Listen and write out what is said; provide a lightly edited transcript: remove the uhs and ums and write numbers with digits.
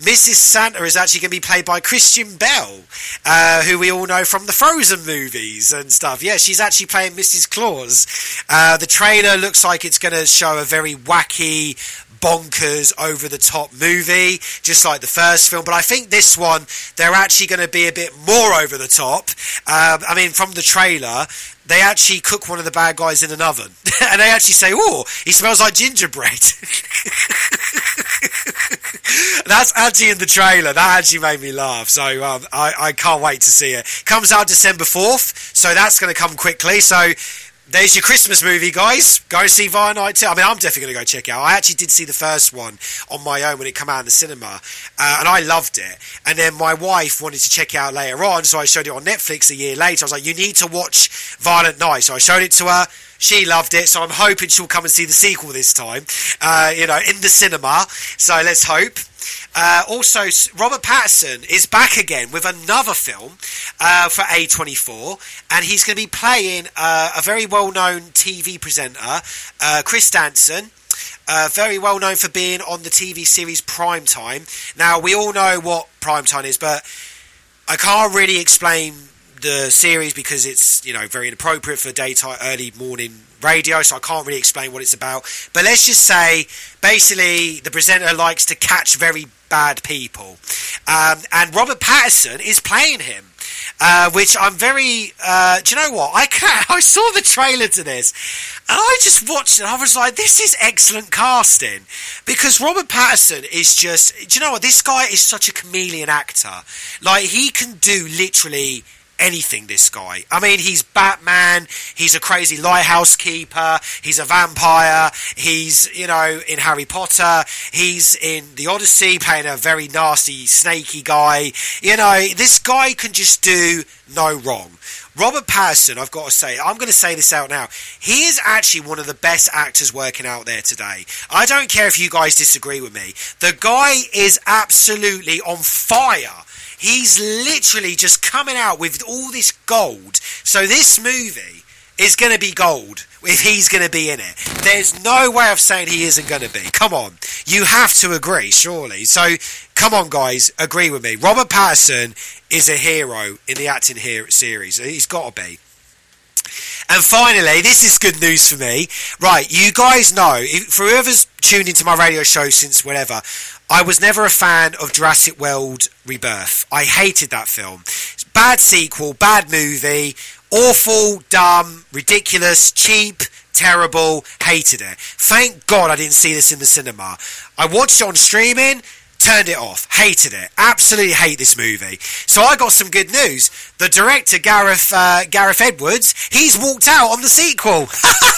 Mrs. Santa is actually going to be played by Christian Bell, who we all know from the Frozen movies and stuff. Yeah, she's actually playing Mrs. Claus. The trailer looks like it's going to show a very wacky, bonkers, over-the-top movie, just like the first film. But I think this one, they're actually going to be a bit more over-the-top. I mean, from the trailer, they actually cook one of the bad guys in an oven. And they actually say, oh, he smells like gingerbread. That's actually in the trailer. That actually made me laugh. So I can't wait to see it. Comes out December 4th, so that's going to come quickly. So there's your Christmas movie, guys. Go see Via Night 2. I mean, I'm definitely going to go check it out. I actually did see the first one on my own when it came out in the cinema, and I loved it. And then my wife wanted to check it out later on, so I showed it on Netflix a year later. I was like, you need to watch Violent Night. So I showed it to her. She loved it, so I'm hoping she'll come and see the sequel this time, in the cinema. So let's hope. Also, Robert Pattinson is back again with another film for A24, and he's going to be playing a very well-known TV presenter, Chris Danson, very well known for being on the TV series Primetime. Now, we all know what Primetime is, but I can't really explain the series because it's, very inappropriate for daytime, early morning radio, so I can't really explain what it's about. But let's just say, basically, the presenter likes to catch very bad people. And Robert Pattinson is playing him. Which I'm very... do you know what? I saw the trailer to this, and I just watched it, and I was like, this is excellent casting. Because Robert Pattinson is just... Do you know what? This guy is such a chameleon actor. Like, he can do literally anything, this guy. I mean, he's Batman, he's a crazy lighthouse keeper, he's a vampire, he's, in Harry Potter, he's in The Odyssey playing a very nasty, snaky guy. This guy can just do no wrong. Robert Pattinson, I've got to say, I'm going to say this out now, he is actually one of the best actors working out there today. I don't care if you guys disagree with me. The guy is absolutely on fire. He's literally just coming out with all this gold. So this movie is going to be gold if he's going to be in it. There's no way of saying he isn't going to be. Come on. You have to agree, surely. So, come on, guys. Agree with me. Robert Pattinson is a hero in the acting series. He's got to be. And finally, this is good news for me. Right, you guys know, for whoever's tuned into my radio show since whatever, I was never a fan of Jurassic World Rebirth. I hated that film. Bad sequel, bad movie, awful, dumb, ridiculous, cheap, terrible, hated it. Thank God I didn't see this in the cinema. I watched it on streaming, turned it off, hated it, absolutely hate this movie. So I got some good news. The director, Gareth Edwards, he's walked out on the sequel.